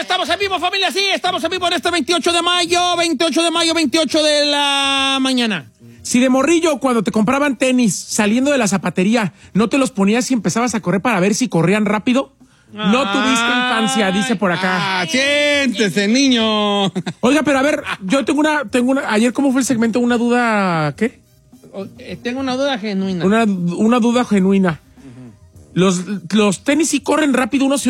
estamos en vivo, familia, sí, estamos en vivo en este 28 de mayo, 28 de la mañana. Si de morrillo, cuando te compraban tenis, saliendo de la zapatería, no te los ponías y empezabas a correr para ver si corrían rápido, no tuviste infancia, dice por acá. Siéntese, niño. Oiga, pero a ver, yo tengo una, ayer, ¿cómo fue el segmento? ¿Una duda, qué? Tengo una duda genuina. Una duda genuina. Los tenis sí corren rápido, unos